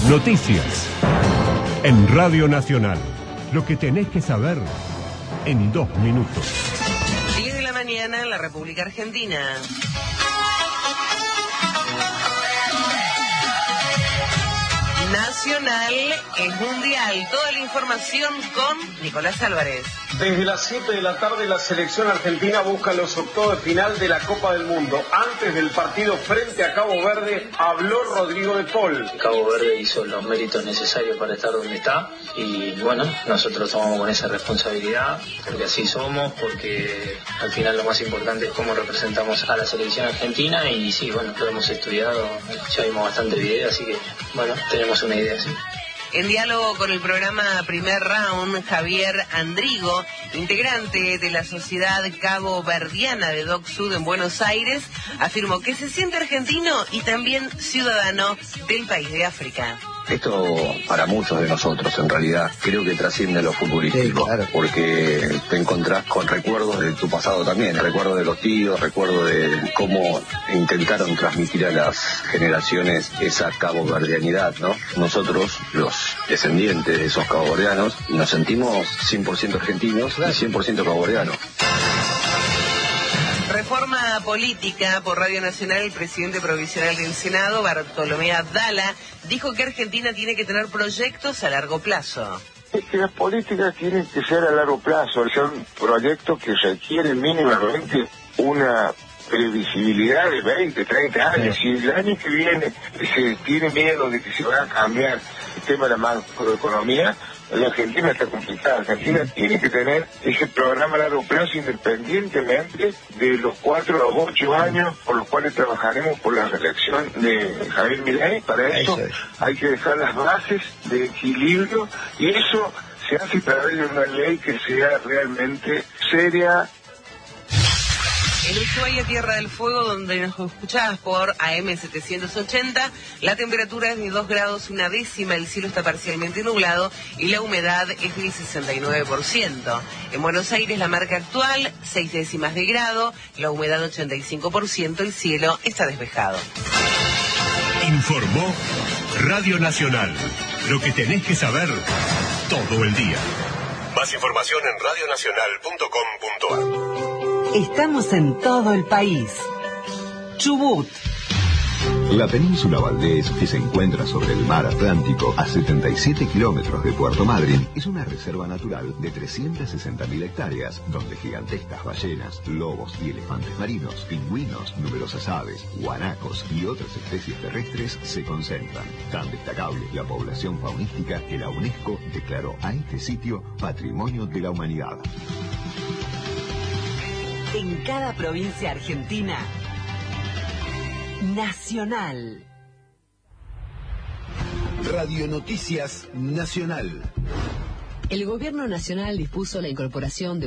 Noticias en Radio Nacional. Lo que tenés que saber en 2 minutos. 10 de la mañana en la República Argentina. Nacional es mundial. Toda la información con Nicolás Álvarez. Desde las 7 de la tarde la selección argentina busca los octavos de final de la Copa del Mundo. Antes del partido frente a Cabo Verde habló Rodrigo de Paul. Cabo Verde hizo los méritos necesarios para estar donde está y bueno, nosotros tomamos con esa responsabilidad porque así somos, porque al final lo más importante es cómo representamos a la selección argentina y sí, bueno, lo hemos estudiado, ya vimos bastante video, así que bueno, tenemos una idea así. En diálogo con el programa Primer Round, Javier Andrigo, integrante de la Sociedad Cabo Verdiana de Doc Sud en Buenos Aires, afirmó que se siente argentino y también ciudadano del país de África. Esto para muchos de nosotros en realidad creo que trasciende lo futbolístico, sí, claro. Porque te encontrás con recuerdos de tu pasado también, recuerdos de los tíos, recuerdos de cómo intentaron transmitir a las generaciones esa caboverdianidad, ¿no? Nosotros, los descendientes de esos caboverdianos, nos sentimos 100% argentinos y 100% caboverdianos. Reforma política. Por Radio Nacional, el presidente provisional del Senado, Bartolomé Abdala, dijo que Argentina tiene que tener proyectos a largo plazo. Es que las políticas tienen que ser a largo plazo, son proyectos que requieren mínimamente una previsibilidad de 20, 30 años. Si el año que viene se tiene miedo de que se va a cambiar el tema de la macroeconomía, la Argentina está complicada. Argentina tiene que tener ese programa a largo plazo independientemente de los 4 o 8 años por los cuales trabajaremos por la reelección de Javier Milei. Para eso hay que dejar las bases de equilibrio y eso se hace a través de una ley que sea realmente seria. En Ushuaia, Tierra del Fuego, donde nos escuchabas por AM 780, la temperatura es de 2 grados 1/10, el cielo está parcialmente nublado y la humedad es del 69%. En Buenos Aires, la marca actual, 0,6 de grado, la humedad 85%, el cielo está despejado. Informó Radio Nacional. Lo que tenés que saber todo el día. Más información en radionacional.com.ar. Estamos en todo el país. Chubut. La península Valdés, que se encuentra sobre el mar Atlántico a 77 kilómetros de Puerto Madryn, es una reserva natural de 360.000 hectáreas, donde gigantescas ballenas, lobos y elefantes marinos, pingüinos, numerosas aves, guanacos y otras especies terrestres se concentran. Tan destacable la población faunística que la UNESCO declaró a este sitio Patrimonio de la Humanidad. En cada provincia argentina, Nacional. Radio Noticias Nacional. El Gobierno Nacional dispuso la incorporación de